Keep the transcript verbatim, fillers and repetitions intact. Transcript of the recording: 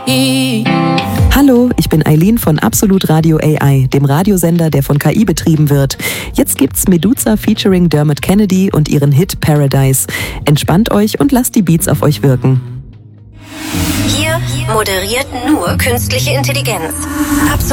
Hallo, ich bin Eileen von Absolut Radio A I, dem Radiosender, der von K I betrieben wird. Jetzt gibt's Meduza featuring Dermot Kennedy und ihren Hit Paradise. Entspannt euch und lasst die Beats auf euch wirken. Hier moderiert nur künstliche Intelligenz. Absolut